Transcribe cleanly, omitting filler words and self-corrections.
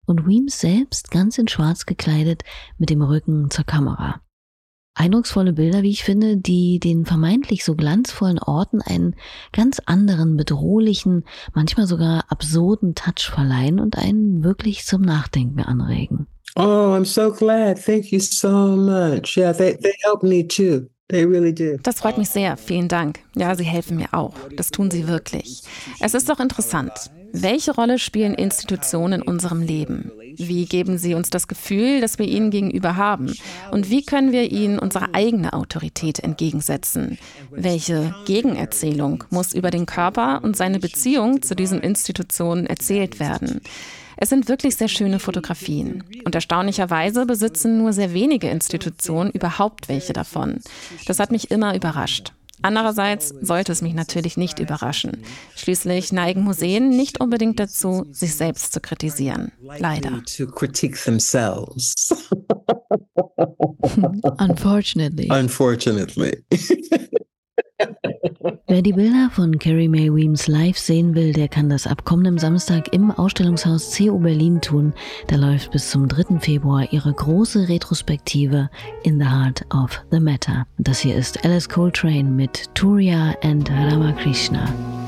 und Weems selbst ganz in schwarz gekleidet mit dem Rücken zur Kamera. Eindrucksvolle Bilder, wie ich finde, die den vermeintlich so glanzvollen Orten einen ganz anderen, bedrohlichen, manchmal sogar absurden Touch verleihen und einen wirklich zum Nachdenken anregen. Oh, I'm so glad. Thank you so much. Yeah, they help me too. They really do. Das freut mich sehr. Vielen Dank. Ja, Sie helfen mir auch. Das tun Sie wirklich. Es ist doch interessant. Welche Rolle spielen Institutionen in unserem Leben? Wie geben sie uns das Gefühl, das wir ihnen gegenüber haben? Und wie können wir ihnen unsere eigene Autorität entgegensetzen? Welche Gegenerzählung muss über den Körper und seine Beziehung zu diesen Institutionen erzählt werden? Es sind wirklich sehr schöne Fotografien. Und erstaunlicherweise besitzen nur sehr wenige Institutionen überhaupt welche davon. Das hat mich immer überrascht. Andererseits sollte es mich natürlich nicht überraschen. Schließlich neigen Museen nicht unbedingt dazu, sich selbst zu kritisieren. Leider. Unfortunately. Wer die Bilder von Carrie Mae Weems live sehen will, der kann das ab kommendem Samstag im Ausstellungshaus CO Berlin tun. Da läuft bis zum 3. Februar ihre große Retrospektive In the Heart of the Matter. Das hier ist Alice Coltrane mit Turiya and Ramakrishna.